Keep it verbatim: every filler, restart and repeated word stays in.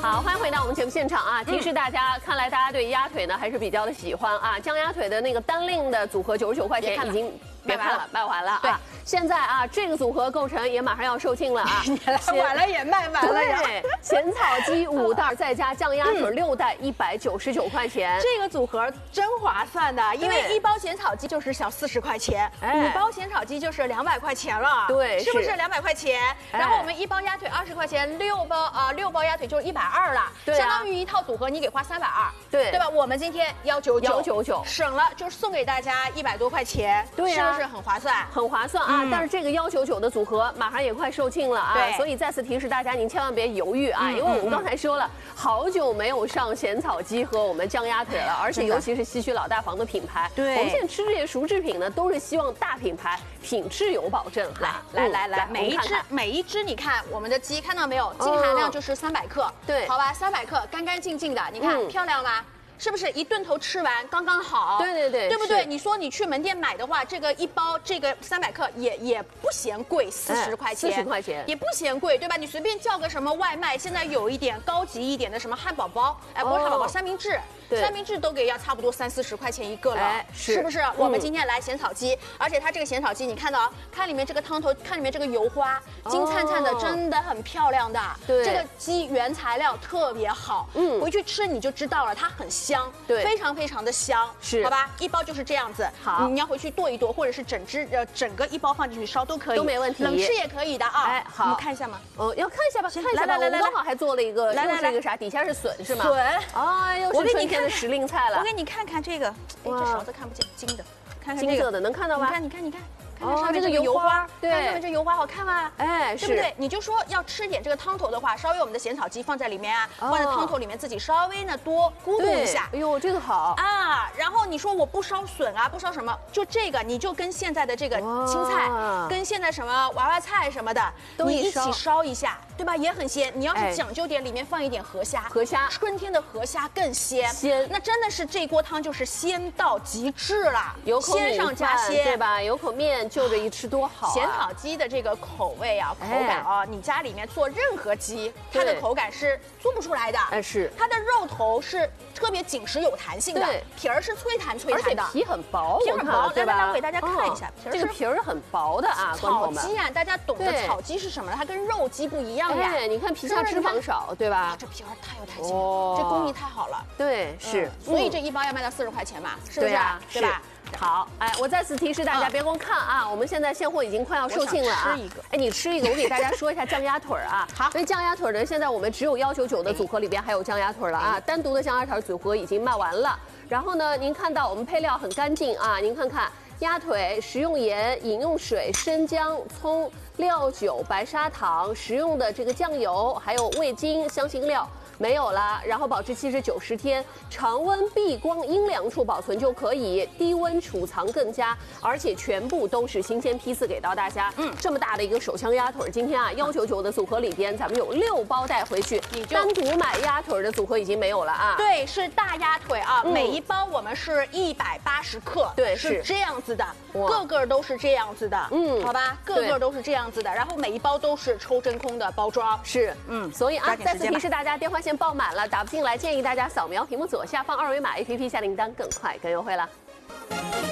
好，欢迎回到我们节目现场啊！提示大家，看来大家对鸭腿呢还是比较的喜欢啊。酱鸭腿的那个单令的组合九十九块钱已经卖完了，卖完了。对，现在啊，这个组合购成也马上要售罄了啊！ 你来晚了也卖完了呀。 对，咸草鸡五袋再加酱鸭腿六袋，一百九十九块钱。 这个组合真划算的，因为一包咸草鸡就是小四十块钱，五包咸草鸡就是两百块钱了。 对， 是不是两百块钱？然后我们一包鸭腿二十块钱，六包啊六包鸭腿就是一百二了，相当于一套组合你给花三百二， 对对吧？我们今天幺九九， 幺九九省了，就是送给大家一百多块钱， 对是不是很划算？ 很划算啊！但是这个幺九九的组合马上也快售罄了啊， 对， 所以再次提示大家，您千万别犹豫啊，因为我们刚才说了，好久没有上咸草鸡和我们酱鸭腿了，而且尤其是西区老大房的品牌， 对， 我们现在吃这些熟制品呢，都是希望大品牌品质有保证。 来来来来，每一只每一只，你看我们的鸡看到没有？净含量就是三百克， 对， 好吧，三百克，干干净净的，你看漂亮吗？是不是一顿头吃完刚刚好？ 对对对， 对不对？你说你去门店买的话，这个一包这个三百克也也不嫌贵，四十块钱， 四十块钱也不嫌贵，对吧？你随便叫个什么外卖，现在有一点高级一点的什么汉堡包，哎，不是汉堡包，三明治，三明治都给要差不多三四十块钱一个了，是不是？我们今天来咸草鸡，而且它这个咸草鸡，你看到看里面这个汤头，看里面这个油花，金灿灿的，真的很漂亮的。 对， 这个鸡原材料特别好，嗯，回去吃你就知道了，它很香， 对， 非常非常的香， 是， 好吧？一包就是这样子， 好， 你要回去剁一剁，或者是整只呃整个一包放进去烧都可以， 都没问题， 冷吃也可以的啊。 哎，好， 你们看一下吗？ 哦，要看一下吧，看一下吧。 来来来， 我刚好还做了一个， 来来来， 一个啥？底下是笋是吗？ 笋， 哎，又是春天的时令菜了。 我给你看看这个，哎，这勺子看不见，金的，看看这个， 金色的能看到吗？ 你看，你看，你看。 哦，上面这个油花，对， 上面这油花好看吗？ 哎， 对不对？你就说要吃点这个汤头的话，稍微我们的咸草鸡放在里面啊，放在汤头里面自己稍微呢多咕嘟一下。 哎呦，这个好啊！然后你说我不烧笋啊，不烧什么，就这个你就跟现在的这个青菜，跟现在什么娃娃菜什么的，你一起烧一下，对吧？也很鲜。你要是讲究点，里面放一点河虾， 河虾， 春天的河虾更鲜， 鲜。 那真的是这锅汤就是鲜到极致了， 有口鲜上加鲜， 对吧？有口面就着一吃多好。 咸草鸡的这个口味啊，口感啊，你家里面做任何鸡，它的口感是做不出来的。 哎，是。 它的肉头是特别紧实有弹性的，皮儿是脆弹脆弹的， 而且皮很薄， 皮很薄， 对吧？ 我给大家看一下， 这个皮儿很薄的啊。 草鸡啊，大家懂得草鸡是什么？它跟肉鸡不一样呀。 哎，你看皮下脂肪少，对吧？ 这皮儿太有弹性了，这工艺太好了。 对，是。 所以这一包要卖到四十块钱嘛，是不是？对吧？ 好，哎，我再次提示大家，别光看啊，我们现在现货已经快要售罄了啊。 吃一个， 哎，你吃一个，我给大家说一下酱鸭腿啊。 好， 所以酱鸭腿呢，现在我们只有幺九九的组合里边还有酱鸭腿了啊，单独的酱鸭腿组合已经卖完了。然后呢，您看到我们配料很干净啊，您看看鸭腿，食用盐、饮用水、生姜、葱、料酒、白砂糖，食用的这个酱油，还有味精、香辛料。没有了，然后保质期是九十天，常温避光阴凉处保存就可以，低温储藏更佳，而且全部都是新鲜批次给到大家。嗯，这么大的一个手枪鸭腿，今天啊幺九九的组合里边，咱们有六包带回去，你单独买鸭腿的组合已经没有了啊。 对，是大鸭腿啊，嗯、每一包我们是一百八十克， 对， 是这样子的，个个都是这样子的，嗯，好吧，个个都是这样子的，然后每一包都是抽真空的包装， 是，嗯，所以啊，再次提示大家，电话线爆满了，打不进来，建议大家扫描屏幕左下方二维码 A P P 下订单，更快更优惠了。